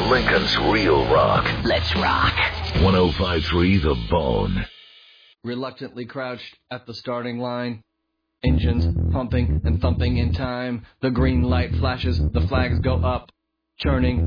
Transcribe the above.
Lincoln's Real Rock. Let's rock. 105.3 The Bone. Reluctantly crouched at the starting line. Engines pumping and thumping in time. The green light flashes, the flags go up. Churning